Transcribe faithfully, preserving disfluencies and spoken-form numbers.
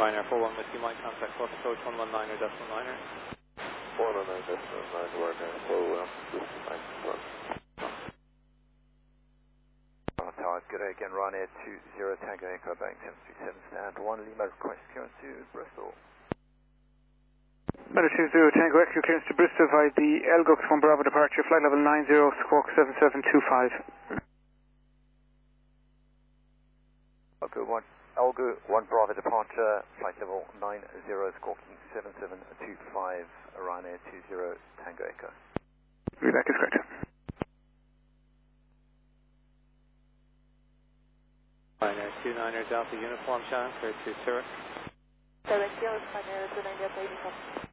Ryanair four one with you, might contact Fox approach one one nine or decimal niner. one one nine decimal nine, Ryanair four one with nine one. Tower, good day again, Ryanair two zero Tango Echo, Boeing seven three seven stand one, Lima request clearance to Bristol. Meta two zero Tango Echo, clearance to Bristol via the Elgux from Bravo departure, flight level nine zero, squawk seven seven two five. Okay, one, Elgo one Bravo departure, flight level nine zero, squawking seven seven two five, Ryanair two zero Tango Echo. Reback is correct. Ryanair two niner Delta uniform channel, clear to Zurich. Direct Yellow, Ryanair two niner Delta uniform.